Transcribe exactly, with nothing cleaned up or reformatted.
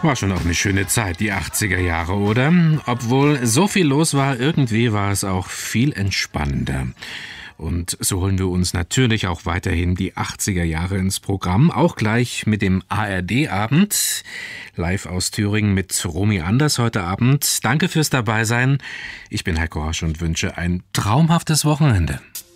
War schon auch eine schöne Zeit, die achtziger Jahre, oder? Obwohl so viel los war, irgendwie war es auch viel entspannender. Und so holen wir uns natürlich auch weiterhin die achtziger Jahre ins Programm, auch gleich mit dem A R D-Abend, live aus Thüringen mit Romy Anders heute Abend. Danke fürs Dabeisein. Ich bin Heiko Horsch und wünsche ein traumhaftes Wochenende.